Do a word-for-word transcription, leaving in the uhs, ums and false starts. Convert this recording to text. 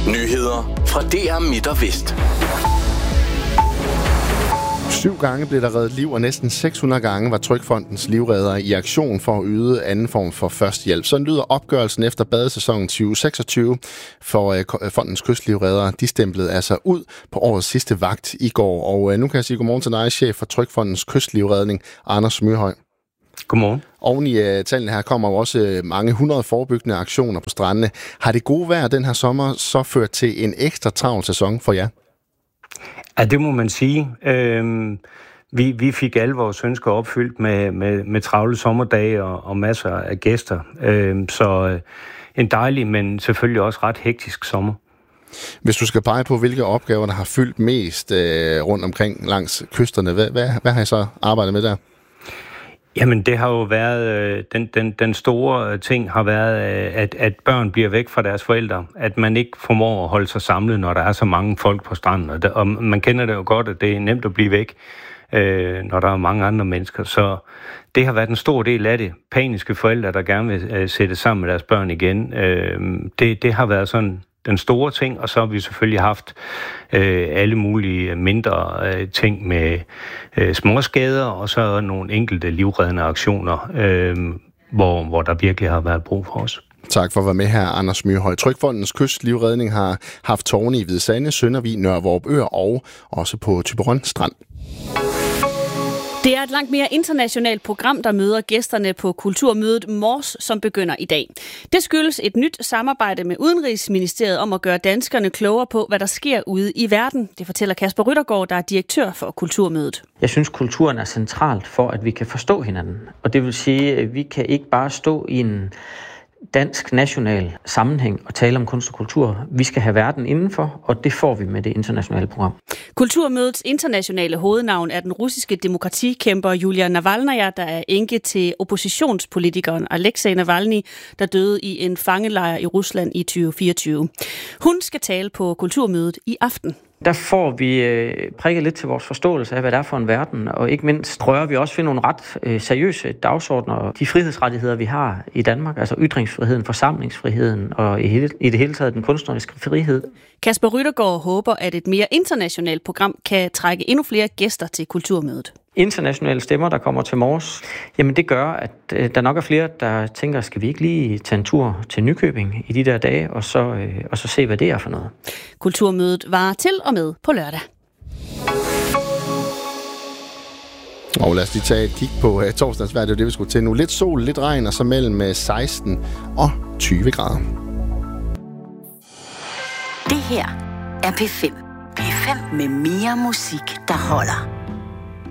Nyheder fra D R Midt og Vest. Syv gange blev der reddet liv, og næsten seks hundrede gange var TrygFondens livreddere i aktion for at yde anden form for førstehjælp. Sådan lyder opgørelsen efter badesæsonen tyve seksogtyve for uh, fondens kystlivreddere. De stemplede altså ud på årets sidste vagt i går. Og uh, nu kan jeg sige godmorgen til dig, chef for TrygFondens kystlivredning, Anders Myrhøj. Godmorgen. Oven i uh, tallene her kommer jo også uh, mange hundrede forebyggende aktioner på strandene. Har det gode vejr den her sommer så ført til en ekstra travl sæson for jer? Ja, det må man sige. Øhm, vi, vi fik alle vores ønsker opfyldt med, med, med travle sommerdage og, og masser af gæster. Øhm, så øh, en dejlig, men selvfølgelig også ret hektisk sommer. Hvis du skal pege på, hvilke opgaver, der har fyldt mest øh, rundt omkring langs kysterne, hvad, hvad, hvad har I så arbejdet med der? Jamen, det har jo været, den, den, den store ting har været, at, at børn bliver væk fra deres forældre. At man ikke formår at holde sig samlet, når der er så mange folk på stranden. Og, der, og man kender det jo godt, at det er nemt at blive væk, øh, når der er mange andre mennesker. Så det har været en stor del af det. Paniske forældre, der gerne vil øh, sætte sammen med deres børn igen. Øh, det, det har været sådan den store ting, og så har vi selvfølgelig haft øh, alle mulige mindre øh, ting med øh, småskader, og så nogle enkelte livreddende aktioner, øh, hvor, hvor der virkelig har været brug for os. Tak for at være med her, Anders Myrhøj. TrygFondens kystlivredning har haft tårne i Hvidsande, Søndervig, Nørre Vorupør og også på Thyborøn Strand. Det er et langt mere internationalt program, der møder gæsterne på kulturmødet Mors, som begynder i dag. Det skyldes et nyt samarbejde med Udenrigsministeriet om at gøre danskerne klogere på, hvad der sker ude i verden. Det fortæller Kasper Ryttergaard, der er direktør for kulturmødet. Jeg synes, kulturen er centralt for, at vi kan forstå hinanden. Og det vil sige, at vi kan ikke bare stå i en dansk national sammenhæng og tale om kunst og kultur. Vi skal have verden indenfor, og det får vi med det internationale program. Kulturmødets internationale hovednavn er den russiske demokratikæmper Julia Navalnaja, der er enke til oppositionspolitikeren Alexei Navalny, der døde i en fangelejr i Rusland i tyve fireogtyve. Hun skal tale på kulturmødet i aften. Der får vi øh, prikket lidt til vores forståelse af, hvad det er for en verden, og ikke mindst rører vi også ved nogle ret øh, seriøse dagsordner. De frihedsrettigheder, vi har i Danmark, altså ytringsfriheden, forsamlingsfriheden og i, hele, i det hele taget den kunstneriske frihed. Kasper Ryttergaard håber, at et mere internationalt program kan trække endnu flere gæster til kulturmødet. Internationale stemmer, der kommer til Mors, jamen det gør, at øh, der nok er flere, der tænker, skal vi ikke lige tage en tur til Nykøbing i de der dage, og så, øh, og så se, hvad det er for noget. Kulturmødet var til og med på lørdag. Og lad os lige tage et kig på uh, torsdagens vejr. Det er det, vi skulle til nu. Lidt sol, lidt regn, og så mellem seksten og tyve grader. Det her er P fem. P fem med mere musik, der holder.